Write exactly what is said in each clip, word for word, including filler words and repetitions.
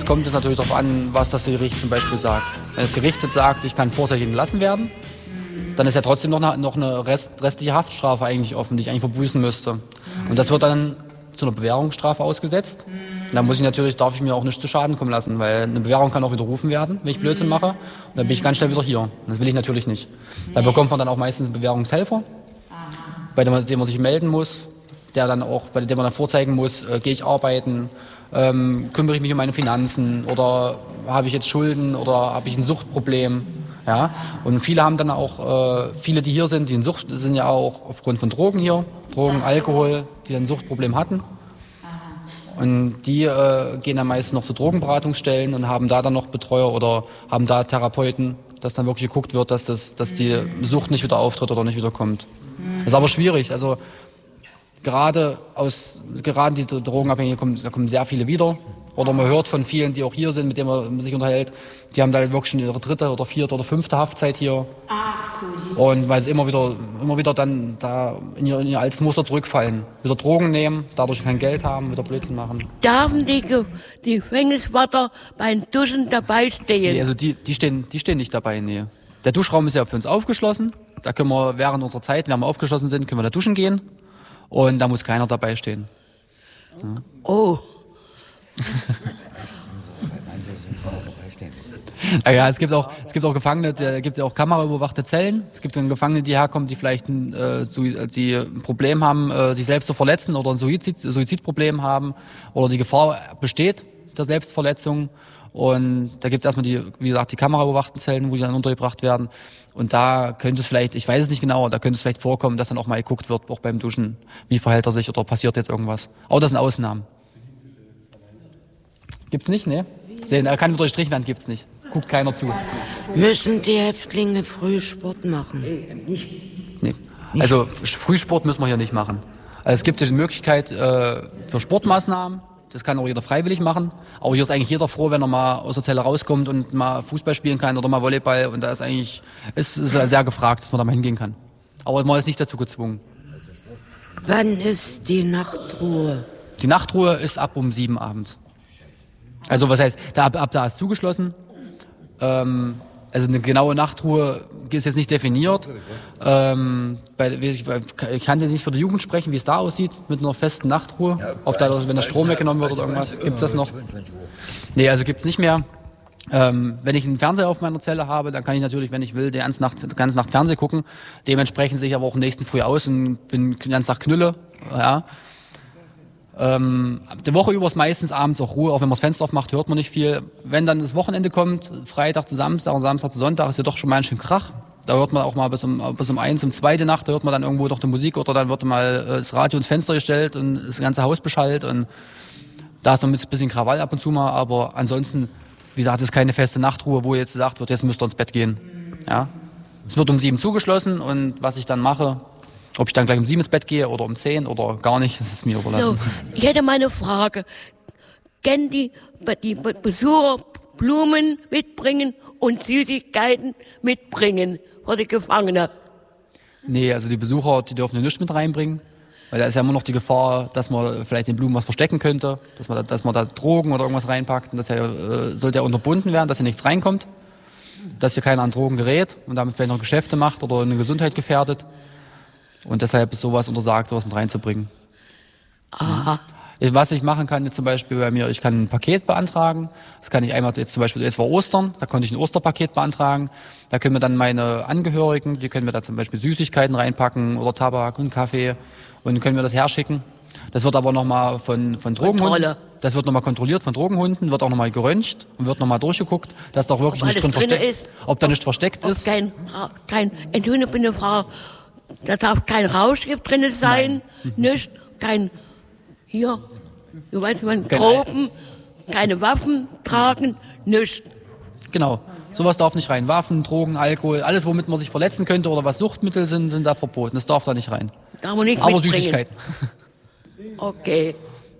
kommt es natürlich darauf an, was das Gericht zum Beispiel sagt. Wenn das Gericht jetzt sagt, ich kann vorzeitig entlassen werden, dann ist ja trotzdem noch eine, noch eine Rest, restliche Haftstrafe eigentlich offen, die ich eigentlich verbüßen müsste. Und das wird dann zu einer Bewährungsstrafe ausgesetzt. Da muss ich natürlich, darf ich mir auch nicht zu Schaden kommen lassen, weil eine Bewährung kann auch widerrufen werden, wenn ich Blödsinn mache. Und dann bin ich ganz schnell wieder hier. Das will ich natürlich nicht. Da bekommt man dann auch meistens einen Bewährungshelfer, bei dem man, dem man sich melden muss, der dann auch, bei dem man dann vorzeigen muss, äh, gehe ich arbeiten, ähm, kümmere ich mich um meine Finanzen oder habe ich jetzt Schulden oder habe ich ein Suchtproblem. Ja? Und viele haben dann auch, äh, viele, die hier sind, die in Sucht sind ja auch aufgrund von Drogen hier, Drogen, Alkohol, die dann ein Suchtproblem hatten. Und die äh, gehen dann meistens noch zu Drogenberatungsstellen und haben da dann noch Betreuer oder haben da Therapeuten, dass dann wirklich geguckt wird, dass, das, dass die Sucht nicht wieder auftritt oder nicht wieder kommt. Das ist aber schwierig. Also gerade aus gerade die Drogenabhängigen kommen, da kommen sehr viele wieder. Oder man hört von vielen, die auch hier sind, mit denen man sich unterhält, die haben da wirklich schon ihre dritte oder vierte oder fünfte Haftzeit hier. Und weil sie immer wieder, immer wieder dann da in ihr, in ihr altes Muster zurückfallen. Wieder Drogen nehmen, dadurch kein Geld haben, wieder Blödsinn machen. Dürfen die, die Gefängniswärter beim Duschen dabei stehen? Nee, also die, die, stehen, die stehen nicht dabei, nee. Der Duschraum ist ja für uns aufgeschlossen. Da können wir während unserer Zeit, wenn wir aufgeschlossen sind, können wir da duschen gehen. Und da muss keiner dabei stehen. Ja. Oh. Naja, es gibt auch, es gibt auch Gefangene, da gibt es ja auch kameraüberwachte Zellen. Es gibt dann Gefangene, die herkommen, die vielleicht ein, äh, die ein Problem haben, äh, sich selbst zu verletzen oder ein Suizid, Suizidproblem haben oder die Gefahr besteht der Selbstverletzung. Und da gibt es erstmal die, wie gesagt, die kameraüberwachten Zellen, wo die dann untergebracht werden. Und da könnte es vielleicht, ich weiß es nicht genau, da könnte es vielleicht vorkommen, dass dann auch mal geguckt wird, auch beim Duschen, wie verhält er sich oder passiert jetzt irgendwas. Aber das sind Ausnahmen. Gibt's nicht, ne? Sehen, er kann durchstrichen werden, gibt's nicht. Guckt keiner zu. Müssen die Häftlinge Frühsport machen? Nicht. Nee. Also Frühsport müssen wir hier nicht machen. Also es gibt die Möglichkeit äh, für Sportmaßnahmen. Das kann auch jeder freiwillig machen. Aber hier ist eigentlich jeder froh, wenn er mal aus der Zelle rauskommt und mal Fußball spielen kann oder mal Volleyball. Und da ist eigentlich, ist, ist sehr gefragt, dass man da mal hingehen kann. Aber man ist nicht dazu gezwungen. Wann ist die Nachtruhe? Die Nachtruhe ist ab um sieben abends. Also was heißt, da, ab, ab da ist zugeschlossen. Ähm, also eine genaue Nachtruhe ist jetzt nicht definiert. Ähm, bei, ich, ich kann jetzt nicht für die Jugend sprechen, wie es da aussieht mit einer festen Nachtruhe. Ob da, wenn der Strom weggenommen wird oder irgendwas, gibt es das noch? Nee, also gibt's nicht mehr. Ähm, wenn ich einen Fernseher auf meiner Zelle habe, dann kann ich natürlich, wenn ich will, die ganze Nacht, die ganze Nacht Fernsehen gucken. Dementsprechend sehe ich aber auch am nächsten Früh aus und bin den ganzen Tag Knülle. Ja. Ähm, die Woche über ist meistens abends auch Ruhe, auch wenn man das Fenster aufmacht, hört man nicht viel. Wenn dann das Wochenende kommt, Freitag zu Samstag und Samstag zu Sonntag, ist ja doch schon mal ein schön Krach. Da hört man auch mal bis um, bis um eins, um zwei die Nacht, da hört man dann irgendwo doch die Musik oder dann wird mal das Radio ins Fenster gestellt und das ganze Haus beschallt und da ist noch ein bisschen Krawall ab und zu mal, aber ansonsten, wie gesagt, ist keine feste Nachtruhe, wo jetzt gesagt wird, jetzt müsst ihr ins Bett gehen. Ja. Es wird um sieben zugeschlossen und was ich dann mache, ob ich dann gleich um sieben ins Bett gehe oder um zehn oder gar nicht, das ist mir überlassen. So, ich hätte mal eine Frage. Können die, die Besucher Blumen mitbringen und Süßigkeiten mitbringen für die Gefangenen? Nee, also die Besucher, die dürfen nichts mit reinbringen. Weil da ist ja immer noch die Gefahr, dass man vielleicht den Blumen was verstecken könnte, dass man da, dass man da Drogen oder irgendwas reinpackt. Und das ja, äh, sollte ja unterbunden werden, dass hier nichts reinkommt. Dass hier keiner an Drogen gerät und damit vielleicht noch Geschäfte macht oder eine Gesundheit gefährdet. Und deshalb ist sowas untersagt, sowas mit reinzubringen. Aha. Was ich machen kann, jetzt zum Beispiel bei mir, ich kann ein Paket beantragen. Das kann ich einmal jetzt zum Beispiel, jetzt war Ostern, da konnte ich ein Osterpaket beantragen. Da können wir dann meine Angehörigen, die können wir da zum Beispiel Süßigkeiten reinpacken oder Tabak und Kaffee und können wir das herschicken. Das wird aber nochmal von, von Drogenhunden, Kontrolle. Das wird nochmal kontrolliert von Drogenhunden, wird auch nochmal geröntgt und wird nochmal durchgeguckt, dass da auch wirklich Ob nicht drin alles drin versteckt ist. ob da nicht versteckt Ob ist. kein, kein, Entschuldigung, ich bin eine Frau, da darf kein Rauschgift drin sein, nicht, kein, hier, du weißt, man, Drogen, keine Waffen tragen, nicht. Genau. Sowas darf nicht rein. Waffen, Drogen, Alkohol, alles, womit man sich verletzen könnte oder was Suchtmittel sind, sind da verboten. Das darf da nicht rein. Darf man nicht Aber mitbringen. Süßigkeiten. Okay.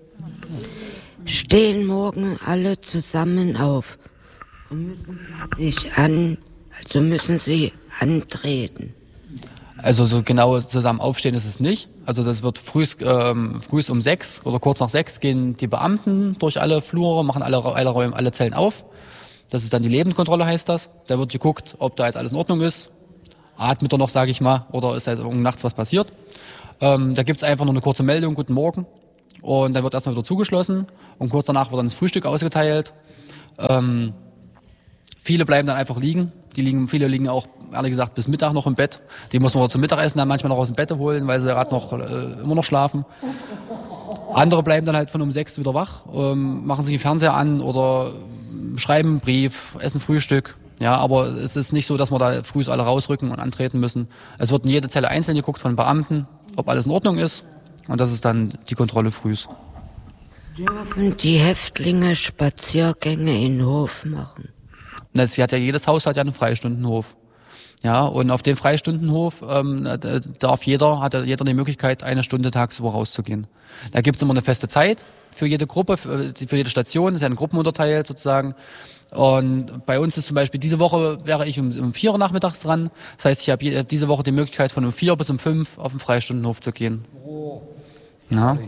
Stehen morgen alle zusammen auf und müssen sich an, also müssen sie antreten. Also so genau zusammen aufstehen ist es nicht. Also das wird frühs, ähm, frühs um sechs oder kurz nach sechs gehen die Beamten durch alle Flure, machen alle, alle Räume, alle Zellen auf. Das ist dann die Lebenskontrolle, heißt das. Da wird geguckt, ob da jetzt alles in Ordnung ist. Atmet er noch, sage ich mal, oder ist halt nachts was passiert. Ähm, da gibt's einfach nur eine kurze Meldung, guten Morgen. Und dann wird erstmal wieder zugeschlossen. Und kurz danach wird dann das Frühstück ausgeteilt. Ähm, viele bleiben dann einfach liegen. Die liegen, viele liegen auch, ehrlich gesagt, bis Mittag noch im Bett. Die muss man zum Mittagessen dann manchmal noch aus dem Bett holen, weil sie gerade noch äh, immer noch schlafen. Andere bleiben dann halt von um sechs wieder wach, ähm, machen sich den Fernseher an oder schreiben einen Brief, essen Frühstück. Ja, aber es ist nicht so, dass wir da früh alle rausrücken und antreten müssen. Es wird in jede Zelle einzeln geguckt von Beamten, ob alles in Ordnung ist. Und das ist dann die Kontrolle frühs. Dürfen die Häftlinge Spaziergänge in den Hof machen? Das hat ja, jedes Haus hat ja einen Freistundenhof. Ja, und auf dem Freistundenhof ähm, darf jeder, hat jeder die Möglichkeit, eine Stunde tagsüber rauszugehen. Da gibt's immer eine feste Zeit für jede Gruppe, für, für jede Station, das ist ja in Gruppen unterteilt sozusagen. Und bei uns ist zum Beispiel, diese Woche wäre ich um, um vier Uhr nachmittags dran. Das heißt, ich habe diese Woche die Möglichkeit, von um vier bis um fünf auf den Freistundenhof zu gehen. Oh, ja.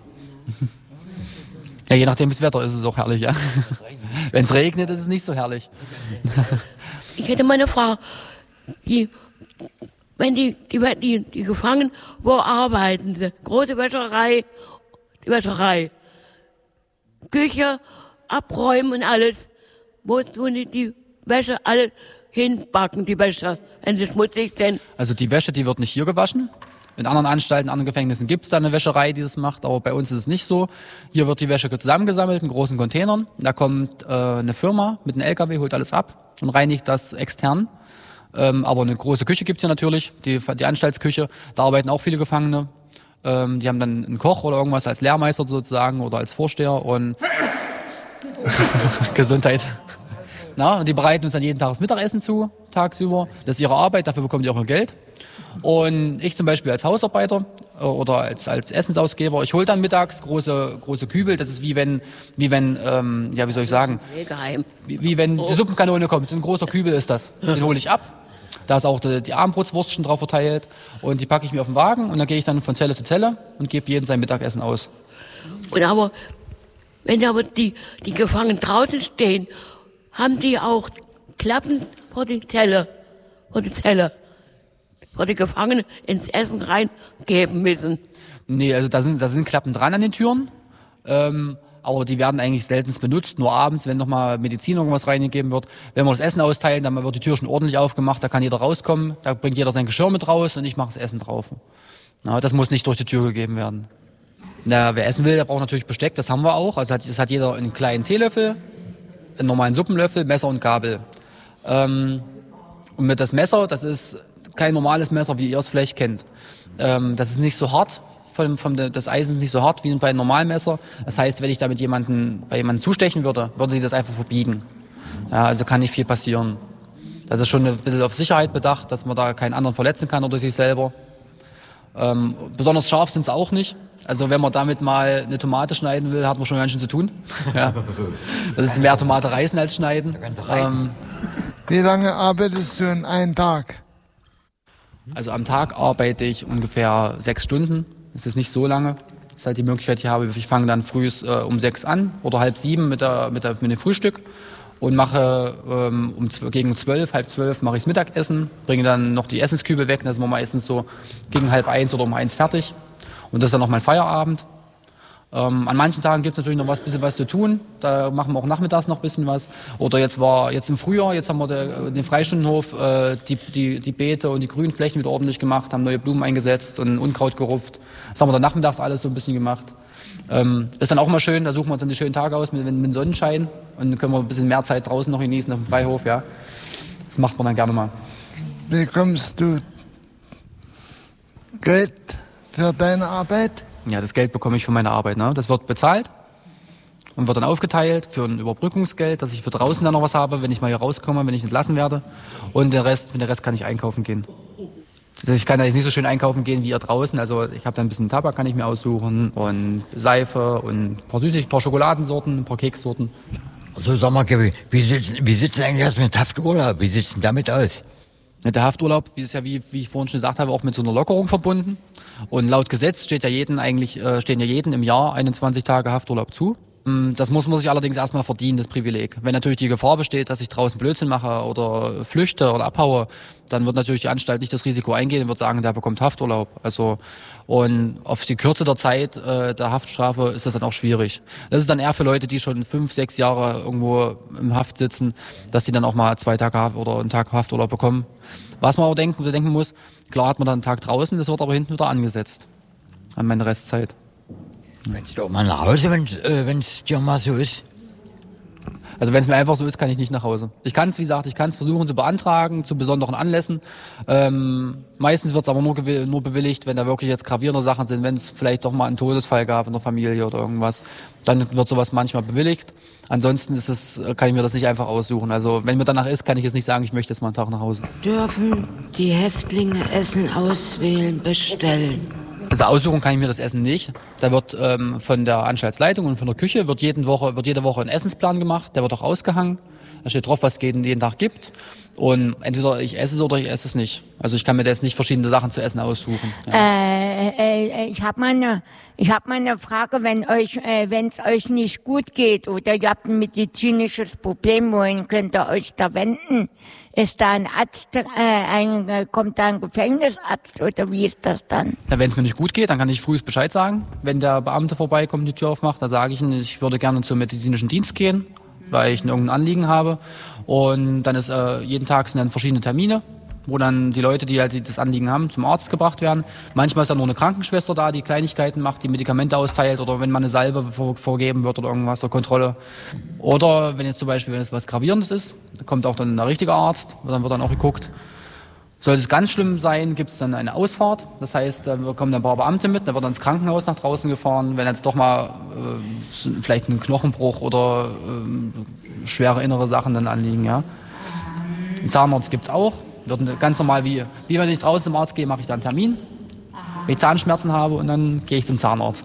Ja, je nachdem das Wetter ist es auch herrlich, ja. Wenn es regnet, ist es nicht so herrlich. Ich hätte mal eine Frage. Die, wenn die, die, die, die Gefangenen, wo arbeiten sie? Große Wäscherei, die Wäscherei, Küche, abräumen und alles. Wo tun die die Wäsche alle hinbacken, die Wäsche, wenn sie schmutzig sind? Also die Wäsche, die wird nicht hier gewaschen. In anderen Anstalten, in anderen Gefängnissen gibt es da eine Wäscherei, die das macht, aber bei uns ist es nicht so. Hier wird die Wäsche zusammengesammelt in großen Containern. Da kommt äh, eine Firma mit einem L K W, holt alles ab und reinigt das extern. Ähm, aber eine große Küche gibt's hier natürlich, die, die Anstaltsküche. Da arbeiten auch viele Gefangene. Ähm, die haben dann einen Koch oder irgendwas als Lehrmeister sozusagen oder als Vorsteher und Gesundheit. Na, und die bereiten uns dann jeden Tag das Mittagessen zu, tagsüber. Das ist ihre Arbeit, dafür bekommen die auch ihr Geld. Und ich zum Beispiel als Hausarbeiter äh, oder als, als Essensausgeber, ich hole dann mittags große, große Kübel. Das ist wie wenn, wie wenn, ähm, ja, wie soll ich sagen? Geheim. Wie, wie wenn die Suppenkanone kommt. So ein großer Kübel ist das. Den hole ich ab. Da ist auch die, die Abendbrotswurst drauf verteilt. Und die packe ich mir auf den Wagen und dann gehe ich dann von Zelle zu Zelle und gebe jedem sein Mittagessen aus. Und aber, wenn aber die, die Gefangenen draußen stehen, haben die auch Klappen vor die Zelle, vor die Zelle, vor die Gefangenen ins Essen reingeben müssen. Nee, also da sind, da sind Klappen dran an den Türen, ähm, aber die werden eigentlich seltenst benutzt, nur abends, wenn nochmal Medizin irgendwas reingegeben wird. Wenn wir das Essen austeilen, dann wird die Tür schon ordentlich aufgemacht, da kann jeder rauskommen, da bringt jeder sein Geschirr mit raus und ich mache das Essen drauf. Na, das muss nicht durch die Tür gegeben werden. Na, wer essen will, der braucht natürlich Besteck, das haben wir auch. Also hat, das hat jeder einen kleinen Teelöffel, einen normalen Suppenlöffel, Messer und Gabel. Ähm, und mit das Messer, das ist kein normales Messer, wie ihr es vielleicht kennt. Ähm, das ist nicht so hart, von, von de, das Eisen ist nicht so hart wie bei einem normalen Messer. Das heißt, wenn ich damit jemanden, bei jemandem zustechen würde, würde sie das einfach verbiegen. Ja, also kann nicht viel passieren. Das ist schon ein bisschen auf Sicherheit bedacht, dass man da keinen anderen verletzen kann oder sich selber. Ähm, besonders scharf sind es auch nicht. Also wenn man damit mal eine Tomate schneiden will, hat man schon ganz schön zu tun. Ja. Das ist mehr Tomate reißen als schneiden. Ähm, Wie lange arbeitest du in einem Tag? Also am Tag arbeite ich ungefähr sechs Stunden. Das ist nicht so lange. Das ist halt die Möglichkeit, die ich habe. Ich fange dann früh äh, um sechs an oder halb sieben mit, der, mit, der, mit dem Frühstück und mache ähm, um, gegen zwölf, halb zwölf mache ich das Mittagessen, bringe dann noch die Essenskübel weg. Das ist meistens so gegen halb eins oder um eins fertig. Und das ist dann noch mein Feierabend. Ähm, an manchen Tagen gibt es natürlich noch was, bisschen was zu tun. Da machen wir auch nachmittags noch ein bisschen was. Oder jetzt war jetzt im Frühjahr, jetzt haben wir de, den Freistundenhof, äh, die, die, die Beete und die grünen Flächen wieder ordentlich gemacht, haben neue Blumen eingesetzt und Unkraut gerupft. Das haben wir dann nachmittags alles so ein bisschen gemacht. Ähm, ist dann auch immer schön, da suchen wir uns dann die schönen Tage aus mit, mit Sonnenschein und dann können wir ein bisschen mehr Zeit draußen noch genießen auf dem Freihof. Ja. Das macht man dann gerne mal. Bekommst du Geld für deine Arbeit? Ja, das Geld bekomme ich für meine Arbeit. Ne? Das wird bezahlt und wird dann aufgeteilt für ein Überbrückungsgeld, dass ich für draußen dann noch was habe, wenn ich mal hier rauskomme, wenn ich entlassen werde. Und den Rest, für den Rest kann ich einkaufen gehen. Also ich kann da jetzt nicht so schön einkaufen gehen wie ihr draußen. Also ich habe da ein bisschen Tabak, kann ich mir aussuchen und Seife und ein paar Süßig, ein paar Schokoladensorten, ein paar Kekssorten. So, sag mal, Gabi, wie sieht's, wie sieht's denn eigentlich aus mit Hafturlaub? Wie sieht's denn damit aus? Der Hafturlaub, wie ist ja, wie, wie ich vorhin schon gesagt habe, auch mit so einer Lockerung verbunden. Und laut Gesetz steht ja jeden eigentlich, äh, stehen ja jeden im Jahr einundzwanzig Tage Hafturlaub zu. Das muss man sich allerdings erstmal verdienen, das Privileg. Wenn natürlich die Gefahr besteht, dass ich draußen Blödsinn mache oder flüchte oder abhaue, dann wird natürlich die Anstalt nicht das Risiko eingehen und wird sagen, der bekommt Hafturlaub. Also, und auf die Kürze der Zeit äh, der Haftstrafe ist das dann auch schwierig. Das ist dann eher für Leute, die schon fünf, sechs Jahre irgendwo im Haft sitzen, dass sie dann auch mal zwei Tage Haft oder einen Tag Hafturlaub bekommen. Was man aber denken, denken muss, klar hat man dann einen Tag draußen, das wird aber hinten wieder angesetzt an meine Restzeit. Kannst du auch mal nach Hause, wenn äh, es dir mal so ist? Also wenn es mir einfach so ist, kann ich nicht nach Hause. Ich kann es, wie gesagt, ich kann es versuchen zu beantragen, zu besonderen Anlässen. Ähm, meistens wird es aber nur, nur bewilligt, wenn da wirklich jetzt gravierende Sachen sind, wenn es vielleicht doch mal einen Todesfall gab in der Familie oder irgendwas. Dann wird sowas manchmal bewilligt. Ansonsten ist es, kann ich mir das nicht einfach aussuchen. Also wenn mir danach ist, kann ich jetzt nicht sagen, ich möchte jetzt mal einen Tag nach Hause. Dürfen die Häftlinge Essen auswählen, bestellen? Also aussuchen kann ich mir das Essen nicht. Da wird ähm, von der Anstaltsleitung und von der Küche wird, jeden Woche, wird jede Woche ein Essensplan gemacht. Der wird auch ausgehangen. Da steht drauf, was es jeden, jeden Tag gibt. Und entweder ich esse es oder ich esse es nicht. Also ich kann mir da jetzt nicht verschiedene Sachen zu essen aussuchen. Ja. Äh, äh, ich habe mal eine, ich habe mal eine Frage, wenn euch, äh, wenn es euch nicht gut geht oder ihr habt ein medizinisches Problem, wohin könnt ihr euch da wenden? Ist da ein Arzt, äh, ein, kommt da ein Gefängnisarzt oder wie ist das dann? Ja, wenn es mir nicht gut geht, dann kann ich frühest Bescheid sagen. Wenn der Beamte vorbeikommt und die Tür aufmacht, dann sage ich ihm, ich würde gerne zum medizinischen Dienst gehen, weil ich irgendein Anliegen habe. Und dann ist äh, jeden Tag sind dann verschiedene Termine, wo dann die Leute, die halt das Anliegen haben, zum Arzt gebracht werden. Manchmal ist dann nur eine Krankenschwester da, die Kleinigkeiten macht, die Medikamente austeilt oder wenn mal eine Salbe vor, vorgegeben wird oder irgendwas zur Kontrolle. Oder wenn jetzt zum Beispiel, wenn es was Gravierendes ist, dann kommt auch dann der richtige Arzt, dann wird dann auch geguckt. Sollte es ganz schlimm sein, gibt es dann eine Ausfahrt. Das heißt, da kommen ein paar Beamte mit, dann wird dann ins Krankenhaus nach draußen gefahren. Wenn jetzt doch mal äh, vielleicht ein Knochenbruch oder äh, schwere innere Sachen dann anliegen. Ja. Einen Zahnarzt gibt es auch. Wird ganz normal, wie, wie wenn ich draußen zum Arzt gehe, mache ich dann einen Termin. Wenn ich Zahnschmerzen habe und dann gehe ich zum Zahnarzt.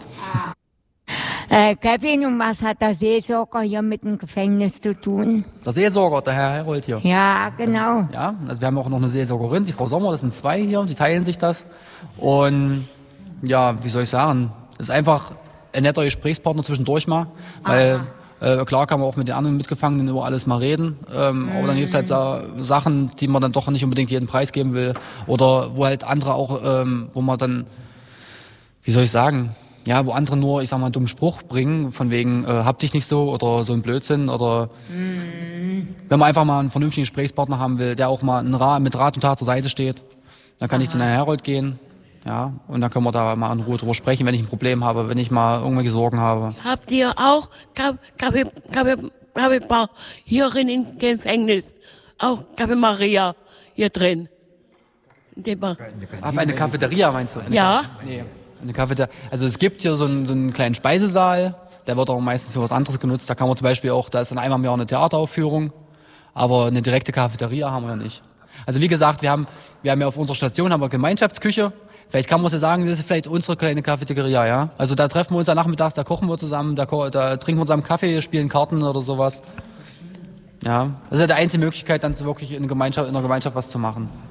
Äh, Kevin, und was hat der Seelsorger hier mit dem Gefängnis zu tun? Der Seelsorger, der Herr Herold hier. Ja, genau. Also, ja, also wir haben auch noch eine Seelsorgerin, die Frau Sommer, das sind zwei hier, die teilen sich das. Und ja, wie soll ich sagen, das ist einfach ein netter Gesprächspartner zwischendurch mal, weil äh, klar kann man auch mit den anderen Mitgefangenen über alles mal reden, ähm, aber dann gibt es halt so Sachen, die man dann doch nicht unbedingt jeden Preis geben will oder wo halt andere auch, ähm, wo man dann, wie soll ich sagen, ja, wo andere nur, ich sag mal, einen dummen Spruch bringen, von wegen, äh, hab dich nicht so oder so ein Blödsinn oder mm. wenn man einfach mal einen vernünftigen Gesprächspartner haben will, der auch mal einen Ra- mit Rat und Tat zur Seite steht, dann kann Aha. ich zu Herrn Herold gehen, ja, und dann können wir da mal in Ruhe drüber sprechen, wenn ich ein Problem habe, wenn ich mal irgendwelche Sorgen habe. Habt ihr auch Kaffee, Kaffee, Kaffeebar hierin im Gefängnis? Auch Kaffee Maria hier drin? Ach, eine Cafeteria meinst du? Eine Ja. Ka- nee. Eine Cafeteria. Also es gibt hier so einen, so einen kleinen Speisesaal, der wird auch meistens für was anderes genutzt. Da kann man zum Beispiel auch, da ist dann einmal im Jahr eine Theateraufführung, aber eine direkte Cafeteria haben wir ja nicht. Also wie gesagt, wir haben, wir haben ja auf unserer Station haben wir Gemeinschaftsküche. Vielleicht kann man ja sagen, das ist vielleicht unsere kleine Cafeteria, ja. Also da treffen wir uns dann nachmittags, da kochen wir zusammen, da, ko- da trinken wir zusammen Kaffee, spielen Karten oder sowas. Ja, das ist ja die einzige Möglichkeit, dann so wirklich in, Gemeinschaft, in einer Gemeinschaft was zu machen.